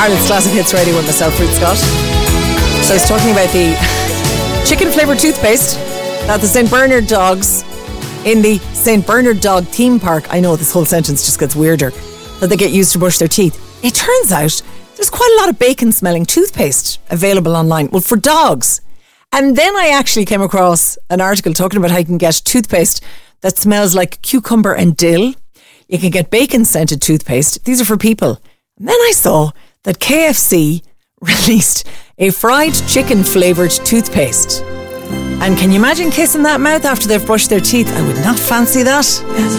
Ireland's Classic Hits Radio with myself, Ruth Scott. So I was talking about the chicken flavoured toothpaste that the St. Bernard dogs in the St. Bernard Dog Theme Park, I know this whole sentence just gets weirder, that they get used to brush their teeth. It turns out there's quite a lot of bacon smelling toothpaste available online. Well, for dogs. And then I actually came across an article talking about how you can get toothpaste that smells like cucumber and dill. You can get bacon scented toothpaste. These are for people. And then I saw that KFC released a fried chicken flavoured toothpaste. And can you imagine kissing that mouth after they've brushed their teeth? I would not fancy that.